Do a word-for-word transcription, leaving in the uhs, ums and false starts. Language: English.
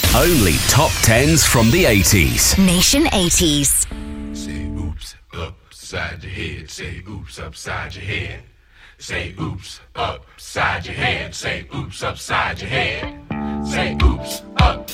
Only top tens from the eighties. Nation eighties. Say oops upside your head. Say oops upside your head. Say oops upside your head. Say oops upside your head. Say oops